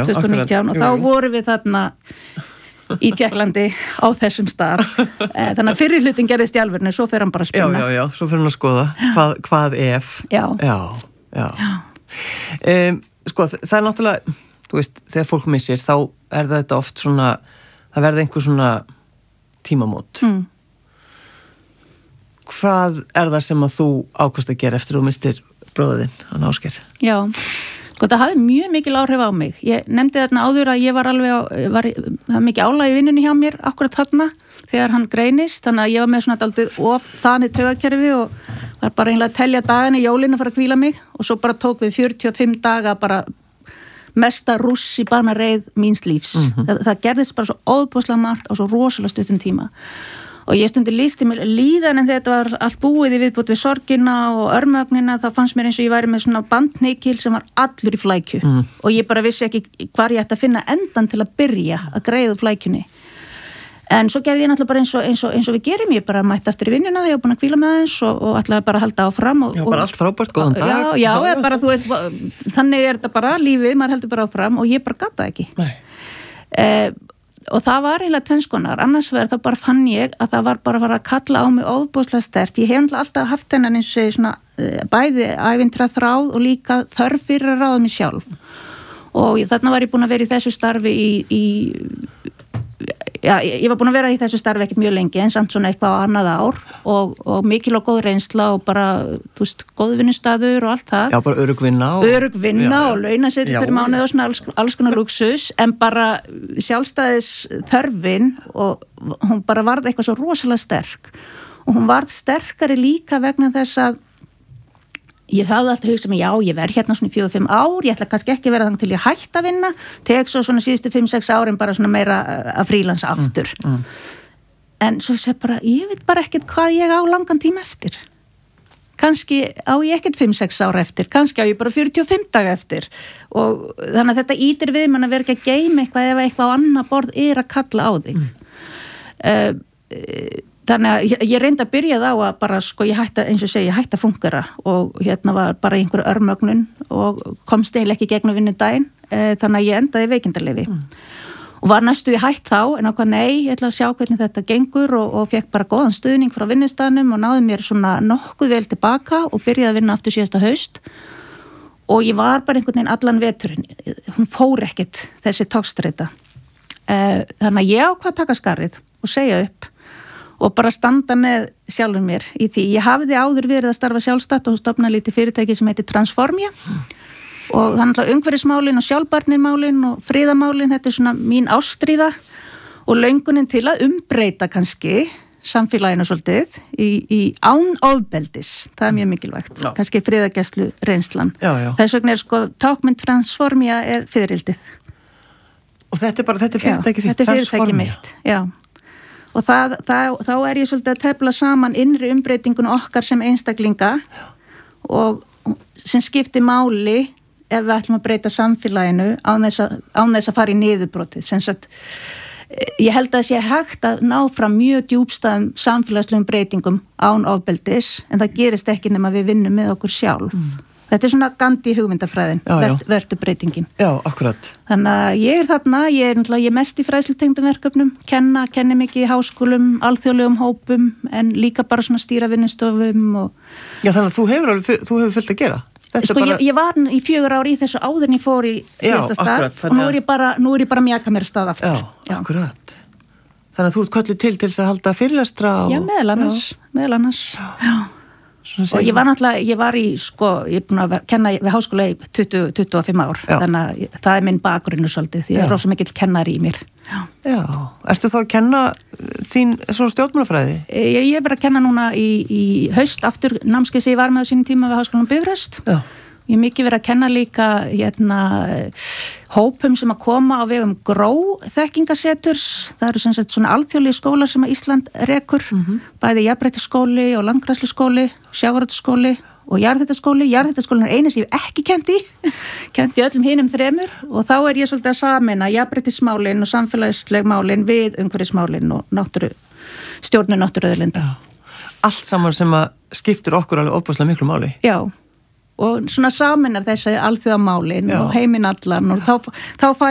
2019 og þá vorum við þarna í Tékklandi á þessum stað. Þannig að fyrri hlutin gerðist í alvörinu, svo fer hann bara að spinna. Já, svo fer hann að skoða hvað ef. Já. Sko, það er náttúrulega, þú veist, þegar fólk missir, þá þetta oft svona, það verða einhver svona tímamót. Hvað það sem að þú ákvast að gera eftir þú mistir bróðinn, hann Ásgeir? Já, sko það hafði mjög mikil áhrif á mig. Ég nefndi þarna áður að ég var það var mikið álag í vinnunni hjá mér akkurat þarna þegar hann greinist, þannig að ég var með svona dálítið þannig taugakerfi og var bara einlega að telja dagana í jólinu að fara að hvíla mig og svo bara tók við 45 daga bara mesta rúss í banareið míns lífs. Það gerðist bara svo óðbúslega margt á svo rosalega stuttum tíma. Og ég stundi lísti mér líðan en þetta var allt búið í viðbútt við sorgina og örmögnina, þá fannst mér eins og ég væri með svona bandhnykkil sem var allur í flækju og ég bara vissi ekki hvar ég ætti að finna endan til að byrja að greiða flækjunni. En svo gerði ég náttúrulega bara eins og við gerum, ég bara mætti aftur í vinnuna þegar ég var búin að hvíla með eins og ætlaði bara að halda áfram. Já, bara allt frábært, góðan dag. Já, bara þú veist, þannig þetta bara lífið, maður heldur bara áfram og ég bara gat það ekki. Nei. Og það var eiginlega tvennskonar, annars verður þá bara fann ég að það var bara að fara að kalla á mig ofboðslega sterkt. Ég hef alltaf haft þennan eins og segi svona bæði ævintýra þráð og líka þörf fyrir að ráða mig sjálf. Og þarna var ég búin að vera í þessu starfi ég var búin að vera í þessu starfi ekkert mjög lengi en samt svona eitthvað á annað ár og mikil og góð reynsla og bara, þú veist, góðvinnustaður og allt það. Já, bara örugg vinna og launasetning fyrir mánuð og svona alls konar luxus en bara sjálfstæðis þörfin og hún bara varð eitthvað svo rosalega sterk og hún varð sterkari líka vegna þess að ég þáði alltaf að hugsa mig, já, ég verð hérna svona í 4-5 ár, ég ætla kannski ekki vera þannig til ég hætt að vinna, tek svo svona síðustu 5-6 árin bara svona meira að frílansa aftur. En svo sé bara, ég veit bara ekkert hvað ég á langan tíma eftir. Kannski á ég ekkert 5-6 ára eftir, kannski á ég bara 45 daga eftir og þannig að þetta ítir við mann að vera ekki að geyma eitthvað ef eitthvað á annað borð að kalla á þig. Þannig að ég reyndi að byrja þá að bara, sko, ég hætti að fungera og hérna var bara einhver örmögnun og komst eiginlega ekki gegnum vinnudaginn, þannig að ég endaði í veikindaleyfi. Og var næstu í hætt þá, en ákvað nei, ég ætla að sjá hvernig þetta gengur og fekk bara góðan stuðning frá vinnustaðnum og náði mér svona nokkuð vel tilbaka og byrjaði að vinna aftur síðasta haust. Og ég var bara einhvern veginn allan veturinn, hún fór ekkert þessi togstreita. Þannig að ég ákvað að taka skarrið og segja upp. Og bara standa með sjálfur mér í því. Ég hafði áður verið að starfa sjálfstætt og stofna lítið fyrirtæki sem heitir Transformia og þannig að umhverfismálin og sjálfbarnirmálin og friðamálin, þetta svona mín ástríða og löngunin til að umbreyta kannski samfélaginu svolítið í án ofbeldis. Það mjög mikilvægt. Já. Kannski friðagæslu reynslan. Já. Þess vegna sko tákmynd Transformia fyririldið. Og þetta er fyrirtæki þitt? Þetta er fyrirtæki mitt, já. Og þá ég svolítið að tefla saman innri umbreytingun okkar sem einstaklinga og sem skiptir máli ef við ætlum að breyta samfélaginu án þess að fara í niðurbrotið. Sem sagt, ég held að það sé hægt að ná fram mjög djúpstæðum samfélagslegum breytingum án ofbeldis en það gerist ekki nema við vinnum með okkur sjálf. Þetta er svona Gandhi hugmyndafræðin, vertubreytingin. Já, akkurat. Þannig að ég er þarna, ég er mest í fræðslutengdum verkefnum, kenni mikið í háskólum, alþjóðlegum hópum, en líka bara svona stýra vinnustofum og... Já, þannig að þú hefur fullt að gera. Sko, bara... ég var í 4 ár í þessu áður en ég fór í síðasta starf og nú er ég bara að mjaka mér stað aftur. Já, akkurat. Þannig að þú ert kölluð til þess að halda fyrirlestra og... Já, meðal annars. Já. Og ég var búin að kenna við háskóla í 25 ár, þannig að það er minn bakgrunnu svolítið, því ég er rosa mikill kennari í mér. Já, ertu þá að kenna þín svona stjórnmálafræði? Ég er bara að kenna núna í haust aftur námskeið sem ég var með á sínum tíma við Háskólanum Bifröst. Já. Ég er mikið verið að kenna líka hópum sem að koma á vegum þekkingaseturs. Það eru sem sagt svona alþjóðlegi skólar sem að Ísland rekur, bæði jafnréttisskóli og landgræðsluskóli, sjávarútvegsskóli og jarðhitaskóli. Jarðhitaskólinn er einu sem ég ekki kendi öllum hinum 3 og þá er ég svolítið að sameina jafnréttismálin og samfélagsleg málin við umhverfismálin og stjórnun náttúruauðlinda. Allt saman sem að skiptir okkur alveg ofboðslega miklu máli. Já. Og svona saminar þessi alþjóðamálin og heiminn allan og þá